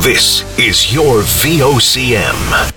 This is your VOCM.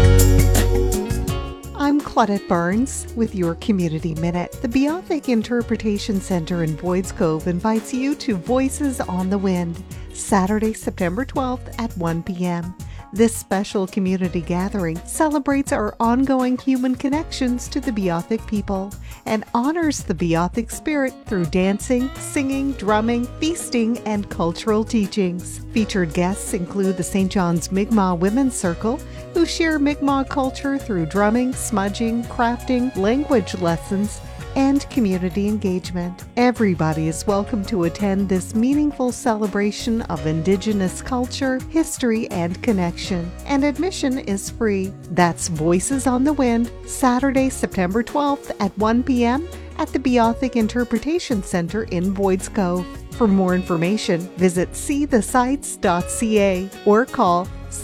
I'm Claudette Barnes with your Community Minute. The Beothic Interpretation Center in Boyd's Cove invites you to Voices on the Wind, Saturday, September 12th at 1 p.m. This special community gathering celebrates our ongoing human connections to the Beothic people and honors the Beothic spirit through dancing, singing, drumming, feasting, and cultural teachings. Featured guests include the St. John's Mi'kmaq Women's Circle, who share Mi'kmaq culture through drumming, smudging, crafting, language lessons, and community engagement. Everybody is welcome to attend this meaningful celebration of Indigenous culture, history, and connection. And admission is free. That's Voices on the Wind, Saturday, September 12th at 1 p.m. at the Beothic Interpretation Center in Boyd's Cove. For more information, visit seethesites.ca or call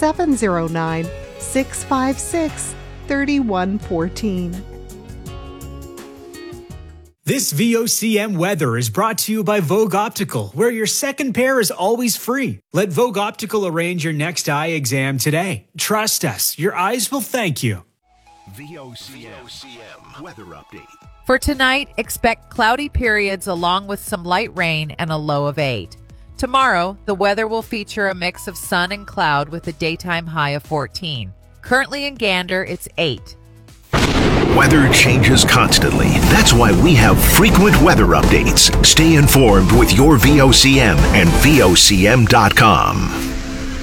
709-656-3114. This VOCM weather is brought to you by Vogue Optical, where your second pair is always free. Let Vogue Optical arrange your next eye exam today. Trust us, your eyes will thank you. VOCM weather update. For tonight, expect cloudy periods along with some light rain and a low of 8. Tomorrow, the weather will feature a mix of sun and cloud with a daytime high of 14. Currently in Gander, it's 8. Weather changes constantly. That's why we have frequent weather updates. Stay informed with your VOCM and VOCM.com.